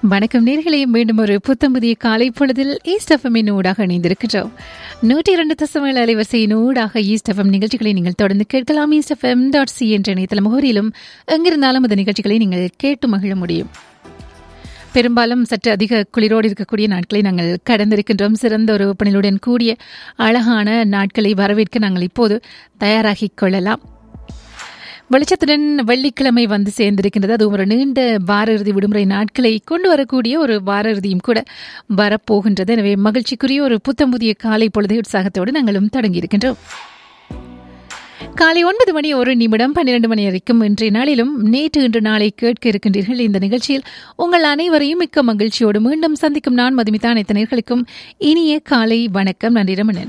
வணக்கம் நேர்களே, மீண்டும் ஒரு புத்தம் புதிய காலை பொழுதில் ஈஸ்ட் எஃப்எம்மின் ஊடாக இணைந்திருக்கிறோம். 102.7 அலைவரிசையின் ஊடாக ஈஸ்ட் எஃப்எம் நிகழ்ச்சிகளை நீங்கள் தொடர்ந்து கேட்கலாம். eastfm.c என்ற இணையதள முகவரியிலும் எங்கிருந்தாலும் அந்த நிகழ்ச்சிகளை நீங்கள் கேட்டு மகிழ முடியும். பெரும்பாலும் சற்று அதிக குளிரோடு இருக்கக்கூடிய நாட்களை நாங்கள் கடந்திருக்கின்றோம். சிறந்த ஒரு வெப்பநிலையுடன் கூடிய அழகான நாட்களை வரவேற்க நாங்கள் இப்போது தயாராகிக் கொள்ளலாம். வெளிச்சத்துடன் வெள்ளிக்கிழமை வந்து சேர்ந்திருக்கின்றது. அது ஒரு நீண்ட வார இறுதி விடுமுறை நாட்களை கொண்டு வரக்கூடிய ஒரு வார இறுதியும் கூட வரப்போகின்றது. எனவே மகிழ்ச்சிக்குரிய ஒரு புத்தம் புதிய காலை பொழுது உற்சாகத்தோடு நாங்களும் தொடங்கியிருக்கின்றோம். காலை 9 மணி 1 நிமிடம் 12 மணி வரைக்கும் இன்றைய நாளிலும் நேற்று இன்று நாளை கேட்க இருக்கின்றீர்கள். இந்த நிகழ்ச்சியில் உங்கள் அனைவரையும் மிக்க மகிழ்ச்சியோடு மீண்டும் சந்திக்கும் நான் மதுமிதா. அனைத்து நேயர்களுக்கும் இனிய காலை வணக்கம். நன்றி ரமணன்.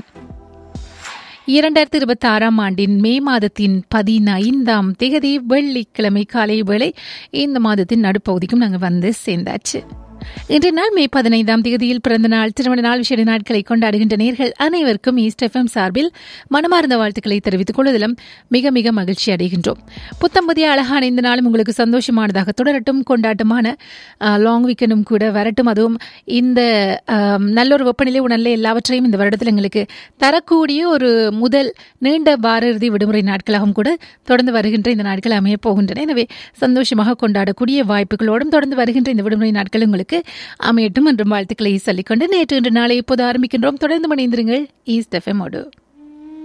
2026 ஆண்டின் மே மாதத்தின் 15ஆம் தேதி வெள்ளிக்கிழமை காலை வேளை இந்த மாதத்தின் நடுப்பகுதிக்கும் நாங்கள் வந்து சேர்ந்தாச்சு. இன்றைய நாள் மே 15ஆம் தேதியில் பிறந்த நாள், திருமண நாள், விசேட நாட்களை கொண்டாடுகின்ற நேர்கள் அனைவருக்கும் ஈஸ்ட் எஃப்எம் சார்பில் மனமார்ந்த வாழ்த்துக்களை தெரிவித்துக் கொள்வதிலும் மிக மிக மகிழ்ச்சி அடைகின்றோம். புத்தம் புதிய அழகான இந்த நாளும் உங்களுக்கு சந்தோஷமானதாக தொடரட்டும். கொண்டாட்டமான லாங் வீக்கெண்டும் கூட வரட்டும். அதுவும் இந்த நல்லொரு வெப்பநிலை உணர்ல எல்லாவற்றையும் இந்த வருடத்தில் எங்களுக்கு தரக்கூடிய ஒரு முதல் நீண்ட வார இறுதி விடுமுறை நாட்களாகவும் கூட தொடர்ந்து வருகின்ற இந்த நாட்கள் அமைய போகின்றன. எனவே சந்தோஷமாக கொண்டாடக்கூடிய வாய்ப்புகளோடும் தொடர்ந்து வருகின்ற இந்த விடுமுறை நாட்கள் உங்களுக்கு அமையட்டும் என்றும் வாழ்த்துக்களை சொல்லிக்கொண்டு நேற்று இன்று நாளை இப்போது ஆரம்பிக்கின்றோம். தொடர்ந்து இணைந்திருங்கள் ஈஸ்ட் எஃப்எம்மோடு.